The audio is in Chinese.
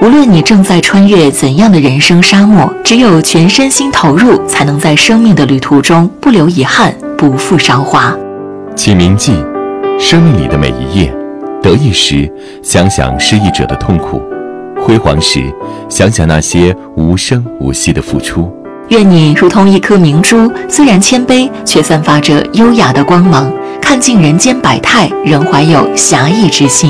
无论你正在穿越怎样的人生沙漠，只有全身心投入，才能在生命的旅途中不留遗憾，不负韶华。 请铭记，生命里的每一页，得意时想想失意者的痛苦，辉煌时想想那些无声无息的付出。 愿你如同一颗明珠，虽然谦卑，却散发着优雅的光芒，看尽人间百态，仍怀有侠义之心。